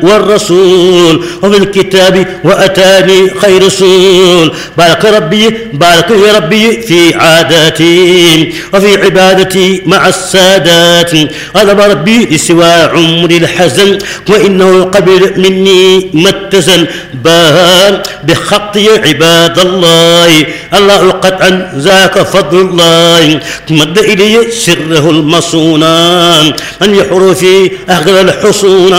والرسول وفي الكتاب وأتاني خير رسول. بارك يا ربي في عاداتي وفي عبادتي مع السادات. غضب ربي سوى عمري الحزن وإنه قبل مني ما اتزن. بان بخطي عباد الله الله قطعا ذاك فضل الله. مد إلي سره المصونا من بحروفي أغلى الحصونا.